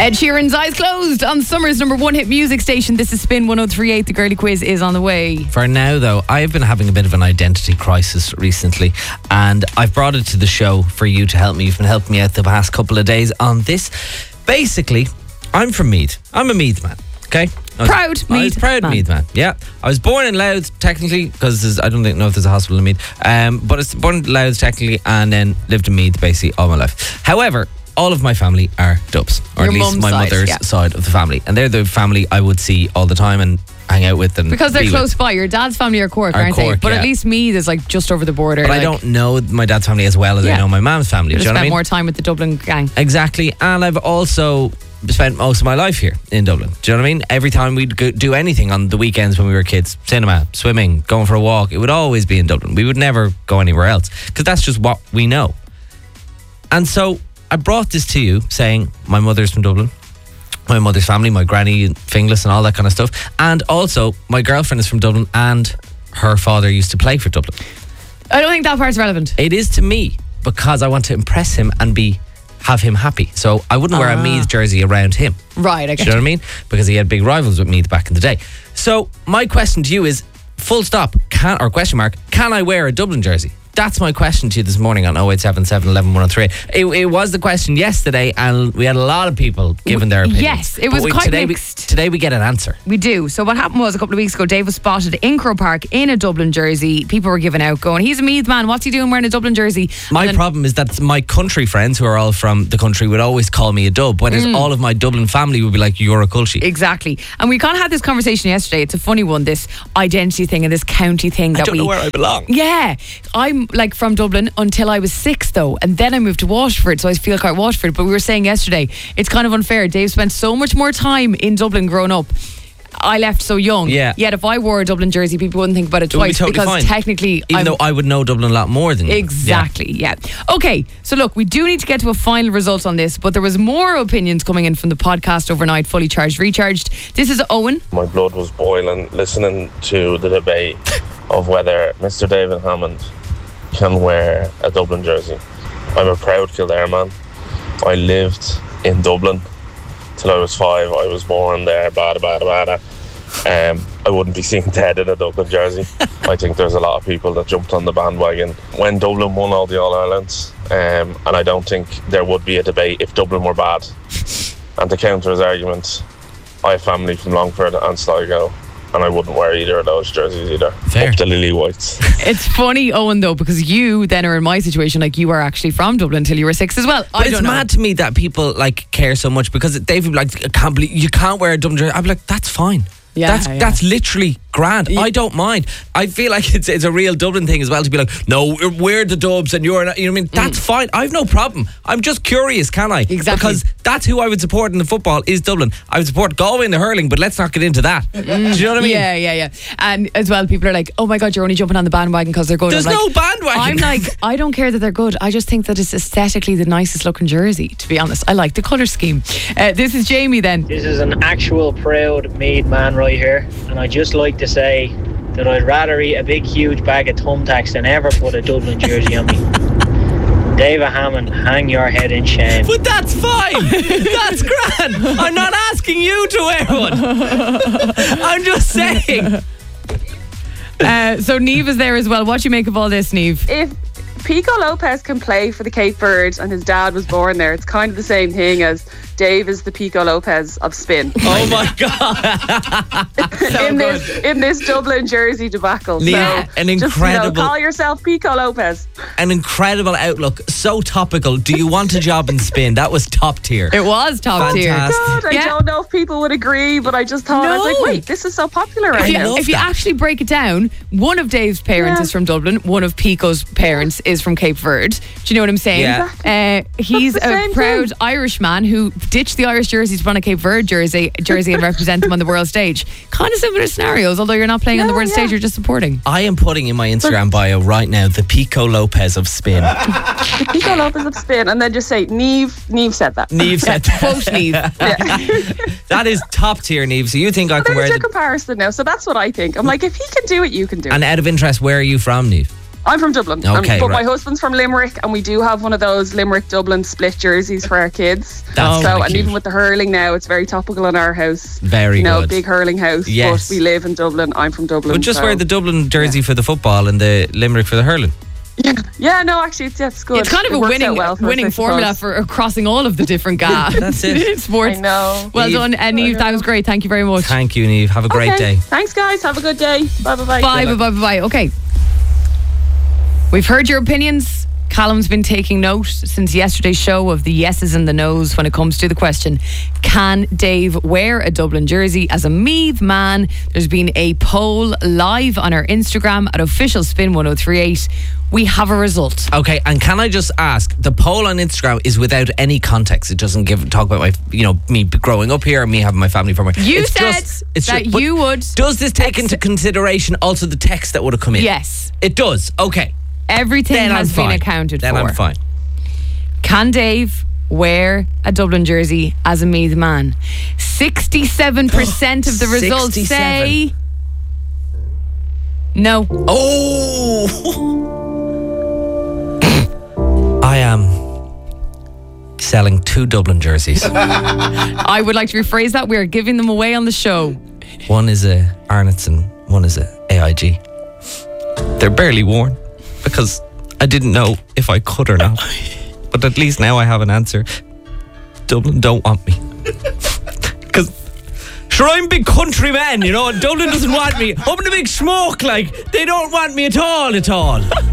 Ed Sheeran's Eyes Closed on Summer's number one hit music station. This is Spin 103.8. The girly quiz is on the way. For now, though, I have been having a bit of an identity crisis recently, and I've brought it to the show for you to help me. You've been helping me out the past couple of days on this. Basically, I'm from Meath. I'm a Meath man, okay? Proud Meath man. Yeah. I was born in Louth, technically, because I don't know if there's a hospital in Meath, but it's born in Louth, technically, and then lived in Meath, basically, all my life. However, all of my family are Dubs, or Your at least my mum's mother's side of the family. And they're the family I would see all the time and hang out with. And because they're close by. Your dad's family are Cork, aren't they? But at least Meath is like just over the border. But I don't know my dad's family as well as I know my mum's family. You know what I mean? more time with the Dublin gang. Exactly. And I've also spent most of my life here in Dublin. Do you know what I mean? Every time we'd do anything on the weekends when we were kids, cinema, swimming, going for a walk, it would always be in Dublin. We would never go anywhere else because that's just what we know. And so I brought this to you saying my mother's from Dublin, my mother's family, my granny, Finglas and all that kind of stuff. And also my girlfriend is from Dublin and her father used to play for Dublin. I don't think that part's relevant. It is to me because I want to impress him and have him happy. So I wouldn't wear a Meath jersey around him. Right, I get you know what I mean? Because he had big rivals with Meath back in the day. So my question to you is, full stop, can I wear a Dublin jersey? That's my question to you this morning on 0877 11 103. It was the question yesterday and we had a lot of people giving their opinions. Yes, it was quite mixed. Today we get an answer. We do. So what happened was a couple of weeks ago, Dave was spotted in Croke Park in a Dublin jersey. People were giving out going, he's a Meath man, what's he doing wearing a Dublin jersey? My problem is that my country friends who are all from the country would always call me a dub, whereas all of my Dublin family would be like, you're a culchie. Exactly. And we kind of had this conversation yesterday. It's a funny one, this identity thing and this county thing. I don't know where I belong. Yeah. I'm like from Dublin until I was 6 though, and then I moved to Waterford, so I feel quite Waterford. But we were saying yesterday, it's kind of unfair. Dave spent so much more time in Dublin growing up. I left so young. Yeah. Yet if I wore a Dublin jersey, people wouldn't think about it twice totally because fine. Technically, even though I would know Dublin a lot more than you. Exactly. Yeah. Okay. So look, we do need to get to a final result on this, but there was more opinions coming in from the podcast overnight. Fully charged, recharged. This is Owen. My blood was boiling listening to the debate of whether Mr. David Hammond can wear a Dublin jersey. I'm a proud Kildare man. I lived in Dublin till I was 5. I was born there. I wouldn't be seen dead in a Dublin jersey. I think there's a lot of people that jumped on the bandwagon when Dublin won all the All-Irelands, and I don't think there would be a debate if Dublin were bad. And to counter his argument, I have family from Longford and Sligo, and I wouldn't wear either of those jerseys either. Fair. Up the Lily Whites. It's funny, Owen, though, because you then are in my situation, like you are actually from Dublin until you were 6 as well. But it's mad to me that people like care so much because they'd be like, I can't believe you can't wear a Dublin jersey. I'd be like, that's fine. Yeah, that's literally grand. I don't mind. I feel like it's a real Dublin thing as well to be like, no, we're the Dubs and you're not. You know what I mean? That's fine. I've no problem. I'm just curious, can I? Exactly. Because that's who I would support in the football is Dublin. I would support Galway in the hurling, but let's not get into that. Do you know what I mean? Yeah. And as well, people are like, oh my God, you're only jumping on the bandwagon because they're good. There's no bandwagon. I'm like, I don't care that they're good. I just think that it's aesthetically the nicest looking jersey, to be honest. I like the colour scheme. This is Jamie then. This is an actual proud Meath man right here, and I just like to say that I'd rather eat a big huge bag of thumbtacks than ever put a Dublin jersey on me. David Hammond, hang your head in shame. But that's fine. That's grand. I'm not asking you to wear one. I'm just saying. So Niamh is there as well. What do you make of all this, Niamh? If Pico Lopez can play for the Cape Verde and his dad was born there, it's kind of the same thing as Dave is the Pico Lopez of spin. Oh my God. in this Dublin jersey debacle. Yeah, so an incredible. Call yourself Pico Lopez. An incredible outlook. So topical. Do you want a job in spin? That was top tier. It was top tier. God, I don't know if people would agree, but I just thought, I was like, wait, this is so popular right now. If you actually break it down, one of Dave's parents is from Dublin, one of Pico's parents is from Cape Verde. Do you know what I'm saying? Yeah. He's a proud Irish man who ditched the Irish jersey to put on a Cape Verde jersey and represent them on the world stage. Kind of similar scenarios, although you're not playing on the world stage, you're just supporting. I am putting in my Instagram bio right now the Pico Lopez of spin. The Pico Lopez of spin, and then just say Niamh said that. Niamh said that. Quote Niamh. That is top tier, Niamh. So you think I can wear the comparison now? So that's what I think. I'm like, if he can do it, you can do it. And out of interest, where are you from, Niamh? I'm from Dublin. Okay, but right. my husband's from Limerick, and we do have one of those Limerick-Dublin split jerseys for our kids. That's kinda and cute. even with the hurling now, it's very topical in our house. Very good. Big hurling house. Yes. But we live in Dublin. I'm from Dublin. But just so- wear the Dublin jersey for the football and the Limerick for the hurling. Yeah, no, actually, it's good. It's kind of It a works out well for us, winning I formula suppose. for crossing all of the different That's it. sports. I know. Well Eve. done, Niamh. That was great. Thank you very much. Thank you, Niamh. Have a great Okay. day. Thanks, guys. Have a good day. Bye. Bye. Okay. We've heard your opinions. Callum's been taking note since yesterday's show of the yeses and the nos when it comes to the question, can Dave wear a Dublin jersey as a Meath man? There's been a poll live on our Instagram at official spin 1038. We have a result. Okay, and can I just ask, the poll on Instagram is without any context. It doesn't talk about me growing up here, me having my family from here. You It's said that but you would. Does this take into consideration also the text that would have come in? Yes. It does. Okay. Everything Then has I'm been fine. accounted Then for. I'm fine. Can Dave wear a Dublin jersey as a Meath man? 67% of the results 67. say no. Oh! I am selling 2 Dublin jerseys. I would like to rephrase that. We're giving them away on the show. One is a Arnotson, one is a AIG. They're barely worn because I didn't know if I could or not. But at least now I have an answer. Dublin don't want me. Because sure, I'm a big countryman, and Dublin doesn't want me. I'm in a big smoke, they don't want me at all.